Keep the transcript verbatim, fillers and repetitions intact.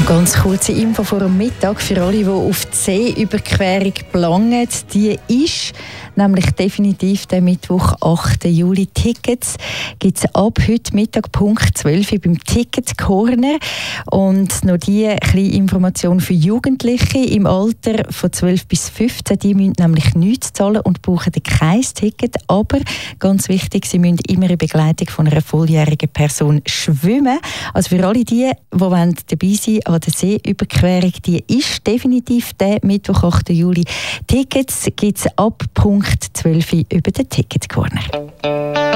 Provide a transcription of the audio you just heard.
Noch ganz kurze Info vor dem Mittag für alle, die auf die Seeüberquerung planen. Die ist nämlich definitiv der Mittwoch, achten Juli. Tickets gibt es ab heute Mittag Punkt zwölf Uhr beim Ticket Corner. Und noch die kleine Information für Jugendliche im Alter von zwölf bis fünfzehn. Die müssen nämlich nichts zahlen und brauchen kein Ticket. Aber ganz wichtig, sie müssen immer in Begleitung von einer volljährigen Person schwimmen. Also für alle die, die dabei sein an der Seeüberquerung, die ist definitiv der Mittwoch, achten Juli. Tickets gibt es ab Punkt zwölf Uhr über den Ticket Corner.